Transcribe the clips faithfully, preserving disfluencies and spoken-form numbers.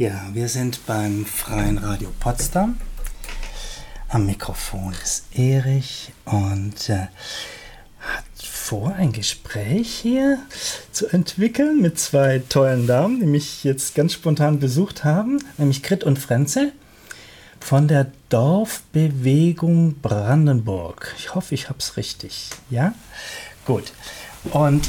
Ja, wir sind beim Freien Radio Potsdam. Am Mikrofon ist Erich und äh, hat vor, ein Gespräch hier zu entwickeln mit zwei tollen Damen, die mich jetzt ganz spontan besucht haben, nämlich Grit und Frenze von der Dorfbewegung Brandenburg. Ich hoffe, ich habe es richtig. Ja? Gut. Und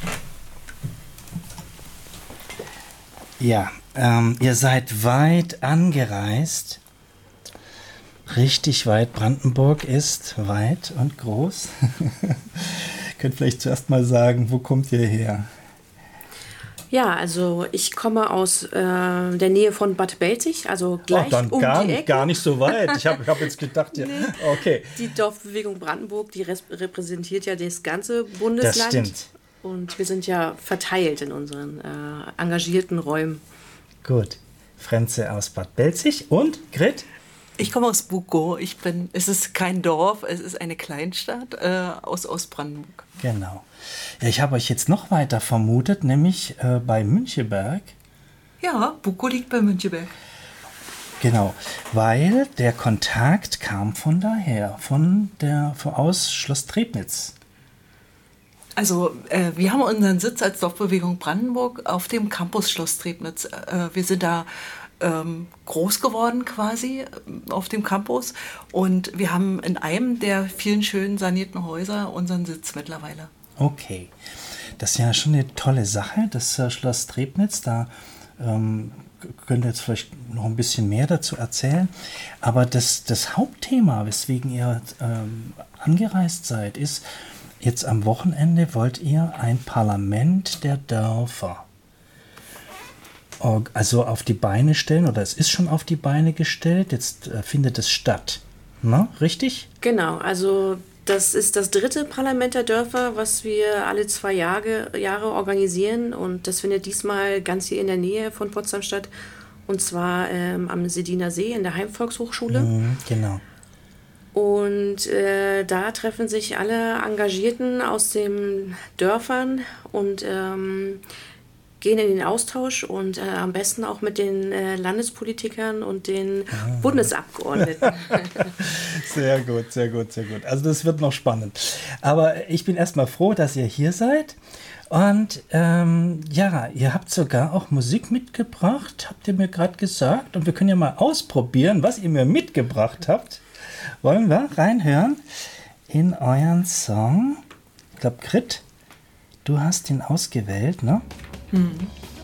ja, ähm, ihr seid weit angereist. Richtig weit. Brandenburg ist weit und groß. Könnt vielleicht zuerst mal sagen, wo kommt ihr her? Ja, also ich komme aus äh, der Nähe von Bad Belzig, also gleich oh, dann um gar, die Ecke. Gar nicht so weit. Ich habe ich hab jetzt gedacht, ja, nee. okay. Die Dorfbewegung Brandenburg, die repräsentiert ja das ganze Bundesland. Das stimmt. Und wir sind ja verteilt in unseren äh, engagierten Räumen. Gut. Frenze aus Bad Belzig und Grit? Ich komme aus Bukow. Ich bin, es ist kein Dorf, es ist eine Kleinstadt äh, aus Ostbrandenburg. Genau. Ja, ich habe euch jetzt noch weiter vermutet, nämlich äh, bei Müncheberg. Ja, Bukow liegt bei Müncheberg. Genau, weil der Kontakt kam von daher, von der von aus Schloss Trebnitz. Also äh, wir haben unseren Sitz als Dorfbewegung Brandenburg auf dem Campus Schloss Trebnitz. Äh, wir sind da ähm, groß geworden quasi auf dem Campus und wir haben in einem der vielen schönen sanierten Häuser unseren Sitz mittlerweile. Okay, das ist ja schon eine tolle Sache, das äh, Schloss Trebnitz, da ähm, könnt ihr jetzt vielleicht noch ein bisschen mehr dazu erzählen, aber das, das Hauptthema, weswegen ihr ähm, angereist seid, ist, jetzt am Wochenende wollt ihr ein Parlament der Dörfer also auf die Beine stellen, oder es ist schon auf die Beine gestellt, jetzt äh, findet es statt. Na, richtig? Genau, also das ist das dritte Parlament der Dörfer, was wir alle zwei Jahre, Jahre organisieren, und das findet diesmal ganz hier in der Nähe von Potsdam statt, und zwar ähm, am Sediner See in der Heimvolkshochschule. Mhm, genau. Und äh, da treffen sich alle Engagierten aus den Dörfern und ähm, gehen in den Austausch und äh, am besten auch mit den äh, Landespolitikern und den ah. Bundesabgeordneten. Sehr gut, sehr gut, sehr gut. Also das wird noch spannend. Aber ich bin erstmal froh, dass ihr hier seid. Und ähm, ja, ihr habt sogar auch Musik mitgebracht, habt ihr mir gerade gesagt. Und wir können ja mal ausprobieren, was ihr mir mitgebracht habt. Wollen wir reinhören in euren Song? Ich glaube, Grit, du hast ihn ausgewählt, ne? Hm.